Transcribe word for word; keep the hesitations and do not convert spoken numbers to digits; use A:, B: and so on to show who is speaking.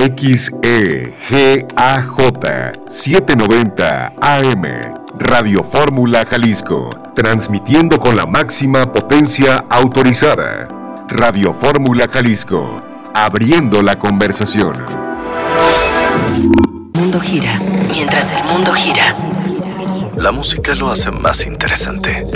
A: X E G A J setecientos noventa A M, Radio Fórmula Jalisco, transmitiendo con la máxima potencia autorizada. Radio Fórmula Jalisco, abriendo la conversación.
B: El mundo gira, mientras el mundo gira.
C: La música lo hace más interesante.